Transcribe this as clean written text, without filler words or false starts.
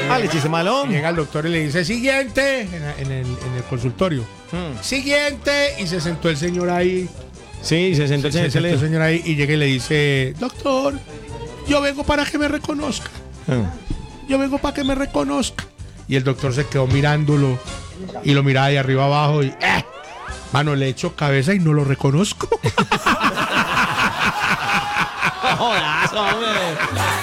le chiste malo. Llega el doctor y le dice, siguiente, en el consultorio. Siguiente, y se sentó el señor ahí. Sí, se sentó Se sentó el señor ahí y llega y le dice, doctor, yo vengo para que me reconozca. Yo vengo para que me reconozca. Y el doctor se quedó mirándolo y lo miraba de arriba abajo y, mano, le echo cabeza y no lo reconozco. Jodas, hombre.